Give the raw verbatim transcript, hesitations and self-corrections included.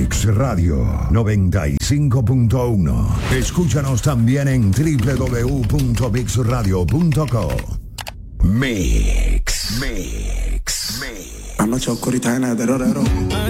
Mix Radio noventa y cinco punto uno. Escúchanos también en doble u doble u doble u punto mix radio punto com. Mix, Mix, Mix. Anoche oscuridad en el terrorero.